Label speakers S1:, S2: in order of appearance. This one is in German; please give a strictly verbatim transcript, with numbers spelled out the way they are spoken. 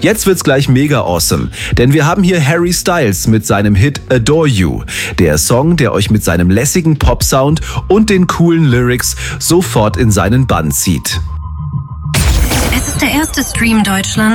S1: Jetzt wird's gleich mega awesome, denn wir haben hier Harry Styles mit seinem Hit Adore You. Der Song, der euch mit seinem lässigen Pop-Sound und den coolen Lyrics sofort in seinen Bann zieht.
S2: Es ist der erste Stream Deutschland